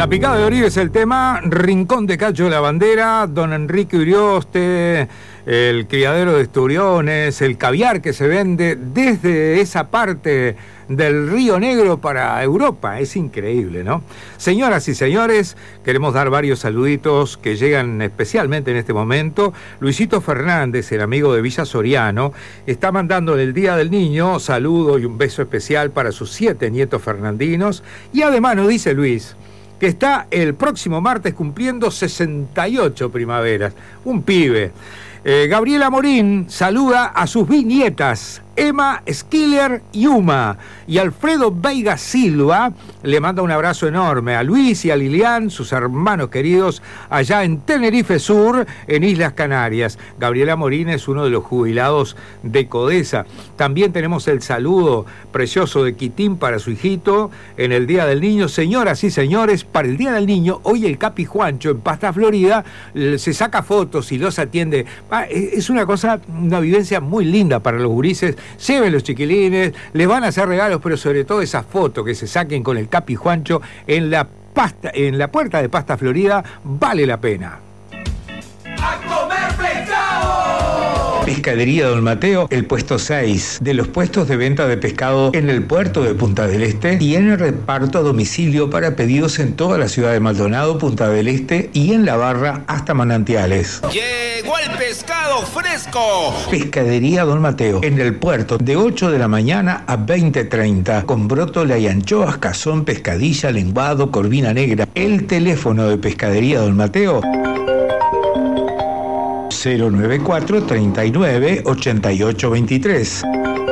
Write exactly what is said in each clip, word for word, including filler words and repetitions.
La Picada de Oribe es el tema, Rincón de Cacho de la Bandera, don Enrique Urioste, el criadero de esturiones, el caviar que se vende desde esa parte del Río Negro para Europa. Es increíble, ¿no? Señoras y señores, queremos dar varios saluditos que llegan especialmente en este momento. Luisito Fernández, el amigo de Villa Soriano, está mandando en el Día del Niño saludo y un beso especial para sus siete nietos fernandinos. Y además nos dice Luis que está el próximo martes cumpliendo sesenta y ocho primaveras. Un pibe. Eh, Gabriela Morín saluda a sus bisnietas, Emma Skiller y Uma, y Alfredo Veiga Silva le manda un abrazo enorme a Luis y a Lilian, sus hermanos queridos, allá en Tenerife Sur, en Islas Canarias. Gabriela Morín es uno de los jubilados de Codesa. También tenemos el saludo precioso de Quitín para su hijito en el Día del Niño. Señoras y señores, para el Día del Niño, hoy el Capi Juancho en Pasta Florida se saca fotos y los atiende. Es una cosa, una vivencia muy linda para los gurises. Lleven los chiquilines, les van a hacer regalos, pero sobre todo esas fotos que se saquen con el Capi Juancho en la pasta, en la puerta de Pasta Florida, vale la pena. ¡A comer pescado! Pescadería Don Mateo, el puesto seis de los puestos de venta de pescado en el puerto de Punta del Este, tiene reparto a domicilio para pedidos en toda la ciudad de Maldonado, Punta del Este y en La Barra hasta Manantiales. ¡Llegó el pescado fresco! Pescadería Don Mateo, en el puerto, de ocho de la mañana a veinte treinta, con brótola y anchoas, cazón, pescadilla, lenguado, corvina negra. El teléfono de Pescadería Don Mateo: cero noventa y cuatro, treinta y nueve, ochenta y ocho veintitrés.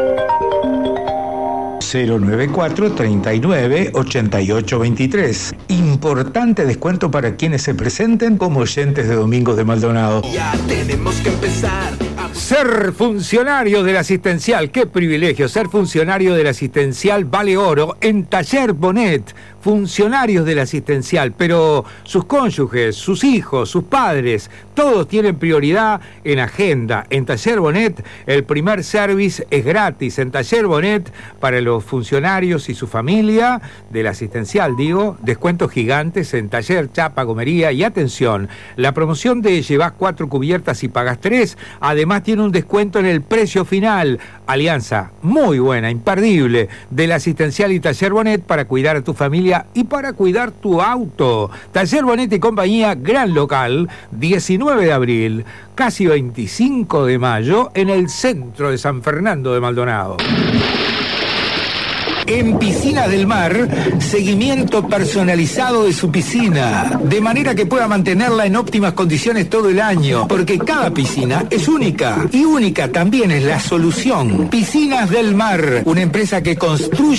cero noventa y cuatro, treinta y nueve, ochenta y ocho veintitrés. Importante descuento para quienes se presenten como oyentes de Domingos de Maldonado. Ya tenemos que empezar. Ser funcionario del asistencial, qué privilegio. Ser funcionario del asistencial vale oro en Taller Bonet. Funcionarios del asistencial, pero sus cónyuges, sus hijos, sus padres, todos tienen prioridad en agenda. En Taller Bonet, el primer service es gratis. En Taller Bonet, para los funcionarios y su familia del asistencial, digo, descuentos gigantes en taller, chapa, gomería y atención. La promoción de llevas cuatro cubiertas y pagas tres, además tiene un descuento en el precio final. Alianza muy buena, imperdible, del asistencial y Taller Bonet para cuidar a tu familia y para cuidar tu auto. Taller Bonet y Compañía, gran local, diecinueve de abril, casi veinticinco de mayo, en el centro de San Fernando de Maldonado. En Piscinas del Mar, seguimiento personalizado de su piscina, de manera que pueda mantenerla en óptimas condiciones todo el año, porque cada piscina es única, y única también es la solución. Piscinas del Mar, una empresa que construye